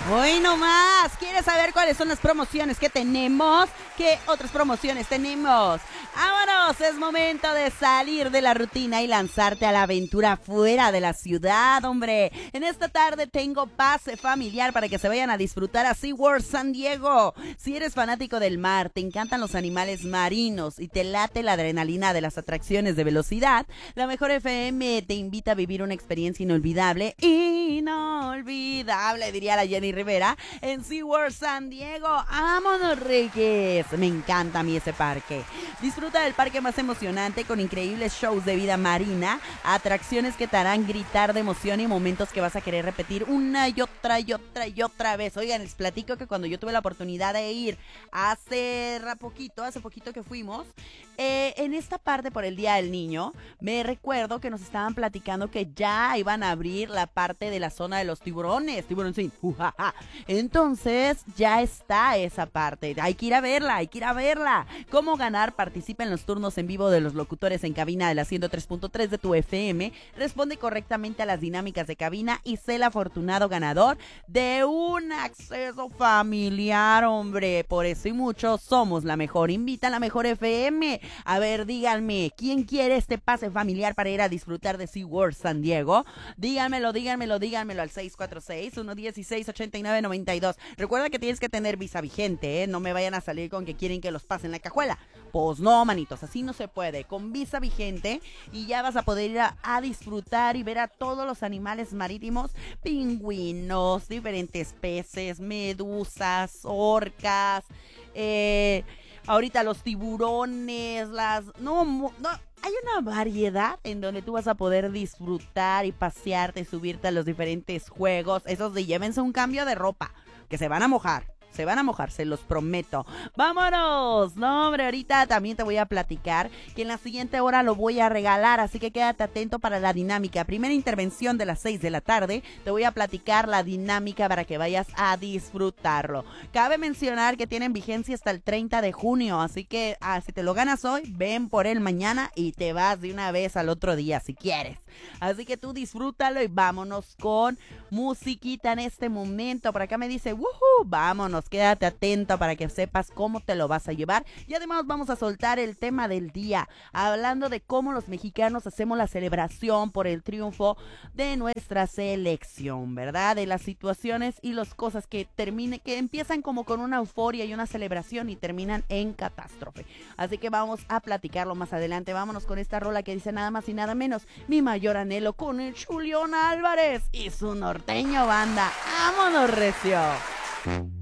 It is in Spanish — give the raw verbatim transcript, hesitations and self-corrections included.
Hoy no más. ¿Quieres saber cuáles son las promociones que tenemos? ¿Qué otras promociones tenemos? ¡Vámonos! Es momento de salir de la rutina y lanzarte a la aventura fuera de la ciudad, hombre. En esta tarde tengo pase familiar para que se vayan a disfrutar a SeaWorld San Diego. Si eres fanático del mar, te encantan los animales marinos y te late la adrenalina de las atracciones de velocidad, la Mejor F M te invita a vivir una experiencia inolvidable. Inolvidable, diría la Jenny Rivera, en SeaWorld San Diego. ¡Vámonos, Reyes! Me encanta a mí ese parque. Disfruta del parque más emocionante con increíbles shows de vida marina, atracciones que te harán gritar de emoción y momentos que vas a querer repetir una y otra y otra y otra vez. Oigan, les platico que cuando yo tuve la oportunidad de ir hace poquito, hace poquito que fuimos, eh, en esta parte por el Día del Niño, me recuerdo que nos estaban platicando que ya iban a abrir la parte de la zona de los tiburones, tiburoncín. Ujaja. Entonces ya está esa parte. Hay que ir a verla, hay que ir a verla. ¿Cómo ganar? Participa en los turnos en vivo de los locutores en cabina de la ciento tres punto tres de tu F M. Responde correctamente a las dinámicas de cabina y sé el afortunado ganador de un acceso familiar, hombre. Por eso y mucho somos la mejor. Invita a la Mejor F M. A ver, díganme, ¿quién quiere este pase familiar para ir a disfrutar de SeaWorld San Diego? Díganmelo, díganmelo, díganmelo al seis cuatro seis, uno uno seis, ocho nueve nueve dos. Recuerda que tienes que tener visa vigente, ¿eh? No me vayan a salir con que quieren que los pasen la cajuela. Pues no, manitos, así no se puede. Con visa vigente y ya vas a poder ir a, a disfrutar y ver a todos los animales marítimos, pingüinos, diferentes peces, medusas, orcas, eh, ahorita los tiburones, las... No, no... Hay una variedad en donde tú vas a poder disfrutar y pasearte, subirte a los diferentes juegos. Esos de llévense un cambio de ropa, que se van a mojar. Se van a mojar, se los prometo. ¡Vámonos! No, hombre, ahorita también te voy a platicar que en la siguiente hora lo voy a regalar, así que quédate atento para la dinámica. Primera intervención de las seis de la tarde, te voy a platicar la dinámica para que vayas a disfrutarlo. Cabe mencionar que tienen vigencia hasta el treinta de junio, así que ah, si te lo ganas hoy, ven por él mañana y te vas de una vez al otro día si quieres. Así que tú disfrútalo y vámonos con musiquita en este momento. Por acá me dice, ¡woohoo! Vámonos. Quédate atento para que sepas cómo te lo vas a llevar. Y además vamos a soltar el tema del día, hablando de cómo los mexicanos hacemos la celebración por el triunfo de nuestra selección, ¿verdad? De las situaciones y las cosas que termine, que empiezan como con una euforia y una celebración y terminan en catástrofe. Así que vamos a platicarlo más adelante. Vámonos con esta rola que dice nada más y nada menos, Mi Mayor Anhelo, con el Julián Álvarez y su norteño banda. ¡Vámonos, recio!